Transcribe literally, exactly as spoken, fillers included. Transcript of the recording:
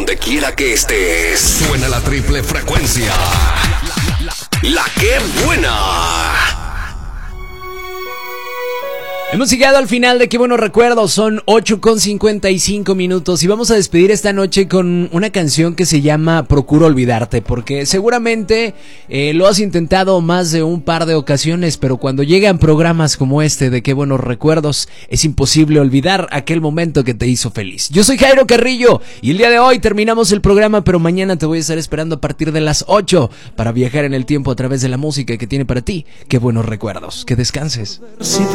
donde quiera que estés. Suena la triple frecuencia. La que buena. Hemos llegado al final de Qué Buenos Recuerdos, son ocho con cincuenta y cinco minutos y vamos a despedir esta noche con una canción que se llama Procuro Olvidarte, porque seguramente eh, lo has intentado más de un par de ocasiones, pero cuando llegan programas como este de Qué Buenos Recuerdos, es imposible olvidar aquel momento que te hizo feliz. Yo soy Jairo Carrillo y el día de hoy terminamos el programa, pero mañana te voy a estar esperando a partir de las ocho para viajar en el tiempo a través de la música que tiene para ti Qué Buenos Recuerdos. Que descanses. Si